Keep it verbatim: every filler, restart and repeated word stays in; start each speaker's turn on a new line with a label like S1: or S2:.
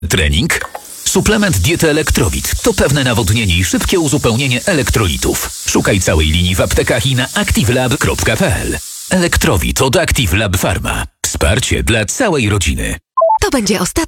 S1: Trening? Suplement diety Elektrowit to pewne nawodnienie i szybkie uzupełnienie elektrolitów. Szukaj całej linii w aptekach i na activelab kropka p l. Elektrowit od Active Lab Pharma. Wsparcie dla całej rodziny.
S2: To będzie ostatni